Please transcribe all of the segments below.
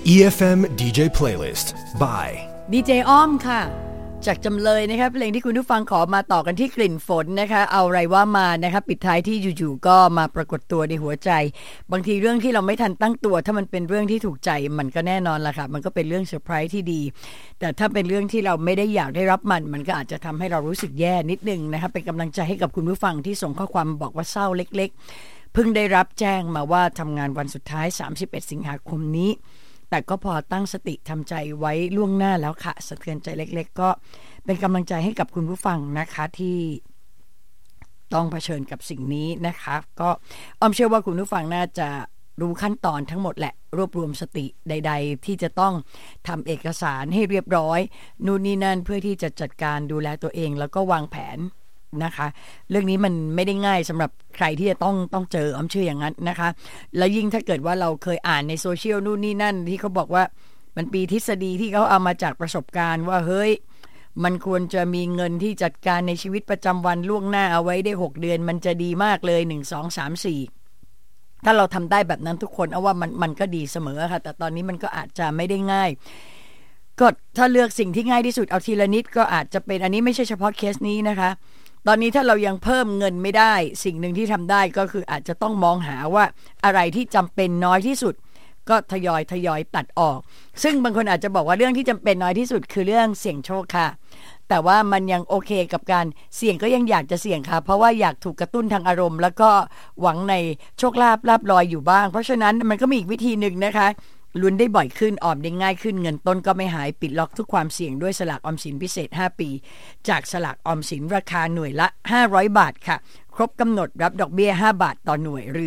EFM DJ Playlist by ดีเจอ้อมค่ะจากจำเลยนะคะเพลงที่คุณผู้ฟังขอมาต่อกันที่กลิ่นฝนนะคะเอาอะไรว่ามานะคะปิดท้ายที่อยู่ๆก็มาปรากฏตัวในหัวใจบางทีเรื่องที่เราไม่ทันตั้งตัวถ้ามันเป็นเรื่องที่ถูกใจมันก็แน่นอนละค่ะมันก็เป็นเรื่องเซอร์ไพรส์ที่ดีแต่ถ้าเป็นเรื่องที่เราไม่ได้อยากได้รับมันก็อาจจะทำให้เรารู้สึกแย่นิดนึงนะคะเป็นกำลังใจให้กับคุณผู้ฟังที่ส่งข้อความบอกว่าเศร้าเล็กๆเพิ่งได้รับแจ้งมาว่าทำงานวันสุดท้าย31สิงหาคมนี้แต่ก็พอตั้งสติทำใจไว้ล่วงหน้าแล้วค่ะสะเทือนใจเล็กๆก็เป็นกำลังใจให้กับคุณผู้ฟังนะคะที่ต้องเผชิญกับสิ่งนี้นะคะก็อ้อมเชื่อว่าคุณผู้ฟังน่าจะรู้ขั้นตอนทั้งหมดแหละรวบรวมสติใดๆที่จะต้องทำเอกสารให้เรียบร้อยนู่นนี่นั่นเพื่อที่จะจัดการดูแลตัวเองแล้วก็วางแผนนะคะเรื่องนี้มันไม่ได้ง่ายสำหรับใครที่จะต้องเจออ้อมเชื่ออย่างนั้นนะคะแล้วยิ่งถ้าเกิดว่าเราเคยอ่านในโซเชียลนู่นนี่นั่นที่เขาบอกว่ามันปีทฤษฎีที่เขาเอามาจากประสบการณ์ว่าเฮ้ยมันควรจะมีเงินที่จัดการในชีวิตประจำวันล่วงหน้าเอาไว้ได้6เดือนมันจะดีมากเลย1 2 3 4ถ้าเราทำได้แบบนั้นทุกคนเอาว่ามันก็ดีเสมอค่ะแต่ตอนนี้มันก็อาจจะไม่ได้ง่ายก็ถ้าเลือกสิ่งที่ง่ายที่สุดเอาทีละนิดก็อาจจะเป็นอันนี้ไม่ใช่เฉพาะเคสนี้นะคะตอนนี้ถ้าเรายังเพิ่มเงินไม่ได้สิ่งหนึ่งที่ทำได้ก็คืออาจจะต้องมองหาว่าอะไรที่จำเป็นน้อยที่สุดก็ทยอยตัดออกซึ่งบางคนอาจจะบอกว่าเรื่องที่จำเป็นน้อยที่สุดคือเรื่องเสี่ยงโชคค่ะแต่ว่ามันยังโอเคกับการเสี่ยงก็ยังอยากจะเสี่ยงค่ะเพราะว่าอยากถูกกระตุ้นทางอารมณ์แล้วก็หวังในโชคลาภลอยอยู่บ้างเพราะฉะนั้นมันก็มีอีกวิธีหนึ่งนะคะลุ้นได้บ่อยขึ้นออมได้ง่ายขึ้นเงินต้นก็ไม่หายปิดล็อกทุกความเสี่ยงด้วยสลากออมสินพิเศษ5ปีจากสลากออมสินราคาหน่วยละ500บาทค่ะครบกำหนดรับดอกเบี้ย5บาทต่อหน่วยหรือ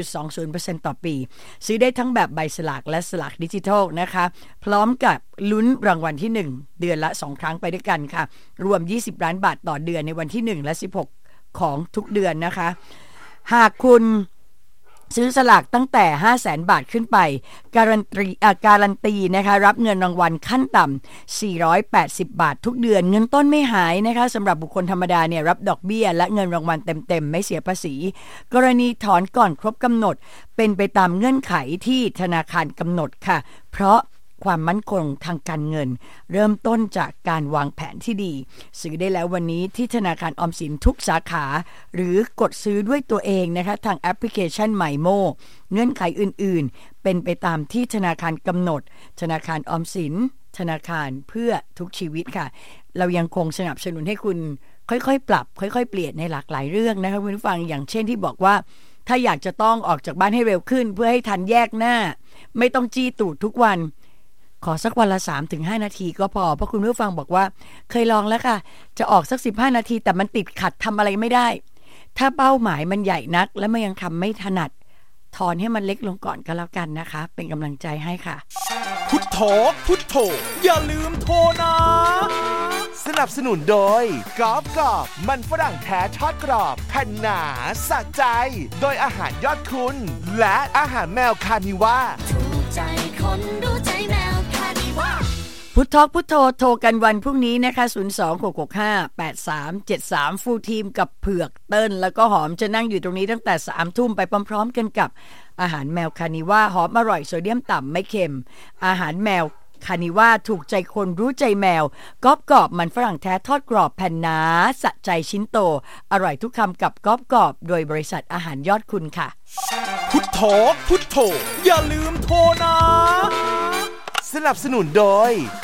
0.20% ต่อปีซื้อได้ทั้งแบบใบสลากและสลากดิจิทัลนะคะพร้อมกับลุ้นรางวัลที่1เดือนละ2ครั้งไปด้วยกันค่ะรวม20ล้านบาทต่อเดือนในวันที่1และ16ของทุกเดือนนะคะหากคุณซื้อสลากตั้งแต่ 500,000 บาทขึ้นไปการันตีนะคะรับเงินรางวัลขั้นต่ำ480บาททุกเดือนเงินต้นไม่หายนะคะสำหรับบุคคลธรรมดาเนี่ยรับดอกเบี้ยและเงินรางวัลเต็มๆไม่เสียภาษีกรณีถอนก่อนครบกำหนดเป็นไปตามเงื่อนไขที่ธนาคารกำหนดค่ะเพราะความมั่นคงทางการเงินเริ่มต้นจากการวางแผนที่ดีซื้อได้แล้ววันนี้ที่ธนาคารออมสินทุกสาขาหรือกดซื้อด้วยตัวเองนะคะทางแอปพลิเคชัน MyMo เงื่อนไขอื่นๆเป็นไปตามที่ธนาคารกำหนดธนาคารออมสินธนาคารเพื่อทุกชีวิตค่ะเรายังคงสนับสนุนให้คุณค่อยๆปรับค่อยๆเปลี่ยนในหลากหลายเรื่องนะคะคุณผู้ฟังอย่างเช่นที่บอกว่าถ้าอยากจะต้องออกจากบ้านให้เร็วขึ้นเพื่อให้ทันแยกหน้าไม่ต้องจี้ตูดทุกวันขอสักวันละ 3-5 นาทีก็พอเพราะคุณผู้ฟังบอกว่าเคยลองแล้วค่ะจะออกสัก15นาทีแต่มันติดขัดทำอะไรไม่ได้ถ้าเป้าหมายมันใหญ่นักและมันยังทำไม่ถนัดถอนให้มันเล็กลงก่อนก็แล้วกันนะคะเป็นกำลังใจให้ค่ะพุทโธพุทโธอย่าลืมโทรนะสนับสนุนโดยกรอบมันฝรั่งแท้ทอดกรอบแผ่นหนาสะใจโดยอาหารยอดคุณและอาหารแมวคานิว่าถูกใจคนรู้ใจแมวคานิว่าพุทโธโทรกันวันพรุ่งนี้นะคะ026658373ฟูลทีมกับเผือกเติ้ลแล้วก็หอมจะนั่งอยู่ตรงนี้ตั้งแต่ 3 ทุ่มไปพร้อมๆกันกับอาหารแมวคานิว่าหอมอร่อยโซเดียมต่ำไม่เค็มอาหารแมวคานิว่าถูกใจคนรู้ใจแมวกรอบมันฝรั่งแท้ทอดกรอบแผ่นหนาสะใจชิ้นโตอร่อยทุกคำกับกรอบโดยบริษัทอาหารยอดคุณค่ะพุทโธพุทโธอย่าลืมโทรนะสนับสนุนโดย